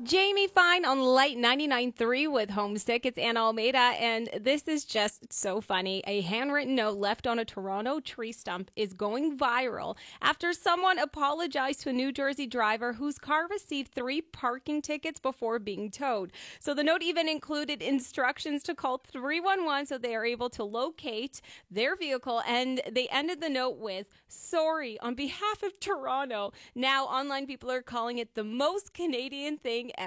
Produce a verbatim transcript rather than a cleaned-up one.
Jamie Fine on Light ninety-nine point three with Homesick. It's Anna Almeida, and this is just so funny. A handwritten note left on a Toronto tree stump is going viral after someone apologized to a New Jersey driver whose car received three parking tickets before being towed. So the note even included instructions to call three one one so they are able to locate their vehicle, and they ended the note with, "Sorry, on behalf of Toronto." Now, online people are calling it the most Canadian thing